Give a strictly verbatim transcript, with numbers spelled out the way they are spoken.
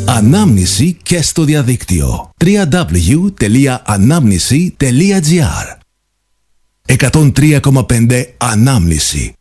Ανάμνηση και στο διαδίκτυο. double-u double-u double-u τελεία ανάμνηση τελεία τζι άρ. εκατόν τρία κόμμα πέντε Ανάμνηση.